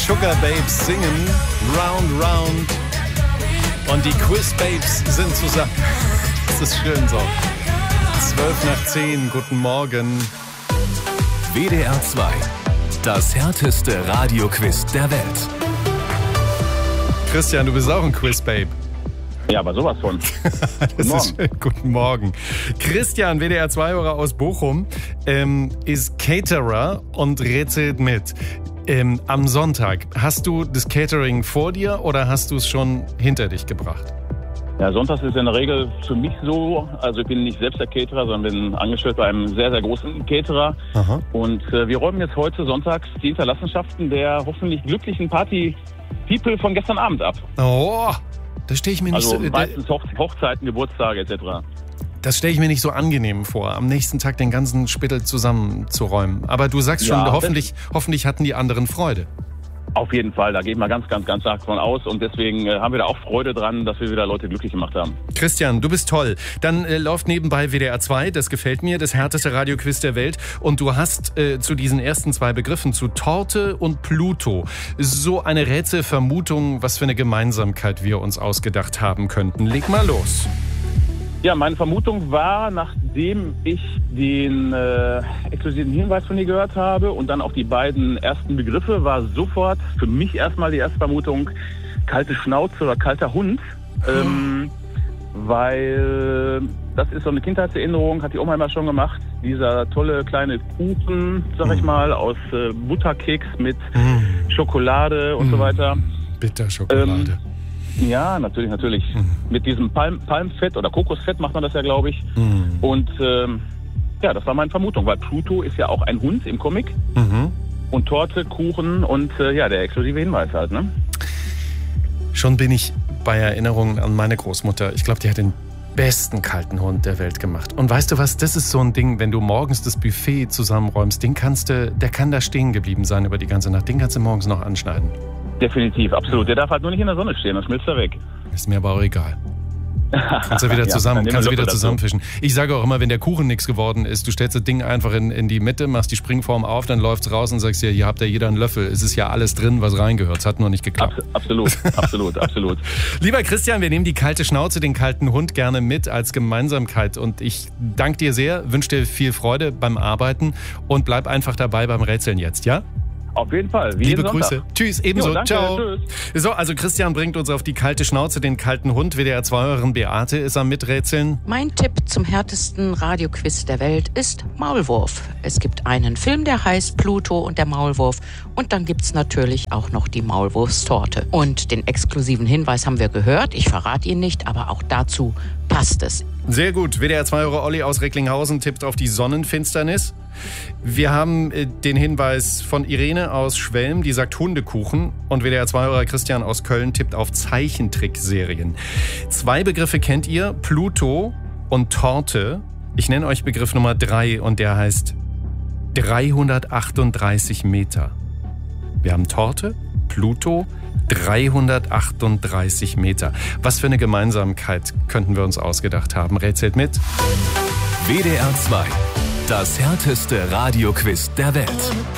Sugar Babes singen Round Round und die Quiz Babes sind zusammen. Das ist schön so. 12:10, guten Morgen. WDR 2, das härteste Radioquiz der Welt. Christian, du bist auch ein Quiz Babe. Ja, aber sowas von. Das ist schön. Guten Morgen. Christian, WDR 2-Hörer aus Bochum, ist Caterer und rätselt mit. Am Sonntag, hast du das Catering vor dir oder hast du es schon hinter dich gebracht? Ja, Sonntags ist in der Regel für mich so, also ich bin nicht selbst der Caterer, sondern bin angestellt bei einem sehr, sehr großen Caterer. Aha. Und wir räumen jetzt heute sonntags die Hinterlassenschaften der hoffentlich glücklichen Party-People von gestern Abend ab. Oh, das stelle ich mir nicht so... Also meistens Hochzeiten, Geburtstage etc. Das stelle ich mir nicht so angenehm vor, am nächsten Tag den ganzen Spittel zusammenzuräumen. Aber du sagst schon, ja, hoffentlich hatten die anderen Freude. Auf jeden Fall, da gehen wir ganz stark von aus und deswegen haben wir da auch Freude dran, dass wir wieder Leute glücklich gemacht haben. Christian, du bist toll. Dann läuft nebenbei WDR 2, das gefällt mir, das härteste Radioquiz der Welt. Und du hast zu diesen ersten zwei Begriffen, zu Torte und Pluto, so eine Rätselvermutung, was für eine Gemeinsamkeit wir uns ausgedacht haben könnten. Leg mal los. Ja, meine Vermutung war, nachdem ich den exklusiven Hinweis von dir gehört habe und dann auch die beiden ersten Begriffe, war sofort für mich erstmal die erste Vermutung kalte Schnauze oder kalter Hund. Weil das ist so eine Kindheitserinnerung, hat die Oma immer schon gemacht. Dieser tolle kleine Kuchen, sag ich mal, aus Butterkeks mit Schokolade und so weiter. Bitterschokolade. Ja, natürlich. Mit diesem Palmfett oder Kokosfett macht man das ja, glaube ich. Und ja, das war meine Vermutung, weil Pluto ist ja auch ein Hund im Comic. Und Torte, Kuchen und ja, der exklusive Hinweis halt, ne? Schon bin ich bei Erinnerungen an meine Großmutter. Ich glaube, die hat den besten kalten Hund der Welt gemacht. Und weißt du was, das ist so ein Ding, wenn du morgens das Buffet zusammenräumst, der kann da stehen geblieben sein über die ganze Nacht. Den kannst du morgens noch anschneiden. Definitiv, absolut. Der darf halt nur nicht in der Sonne stehen, dann schmilzt er weg. Ist mir aber auch egal. Kannst du wieder zusammenfischen. Ich sage auch immer, wenn der Kuchen nichts geworden ist, du stellst das Ding einfach in die Mitte, machst die Springform auf, dann läuft's raus und sagst dir, hier habt ihr jeder einen Löffel. Es ist ja alles drin, was reingehört. Es hat nur nicht geklappt. Absolut. Lieber Christian, wir nehmen die kalte Schnauze, den kalten Hund gerne mit als Gemeinsamkeit. Und ich danke dir sehr, wünsche dir viel Freude beim Arbeiten und bleib einfach dabei beim Rätseln jetzt, ja? Auf jeden Fall. Liebe Grüße. Tschüss, ebenso. Danke, ciao. Tschüss. So, also Christian bringt uns auf die kalte Schnauze, den kalten Hund. WDR 2-Hörerin Beate ist am Miträtseln. Mein Tipp zum härtesten Radioquiz der Welt ist Maulwurf. Es gibt einen Film, der heißt Pluto und der Maulwurf. Und dann gibt's natürlich auch noch die Maulwurfstorte. Und den exklusiven Hinweis haben wir gehört. Ich verrate ihn nicht, aber auch dazu passt es. Sehr gut. WDR 2-Hörer Olli aus Recklinghausen tippt auf die Sonnenfinsternis. Wir haben den Hinweis von Irene aus Schwelm, die sagt Hundekuchen. Und WDR 2-Hörer Christian aus Köln tippt auf Zeichentrickserien. Zwei Begriffe kennt ihr, Pluto und Torte. Ich nenne euch Begriff Nummer 3 und der heißt 338 Meter. Wir haben Torte, Pluto, 338 Meter. Was für eine Gemeinsamkeit könnten wir uns ausgedacht haben? Rätselt mit. WDR 2, das härteste Radioquiz der Welt.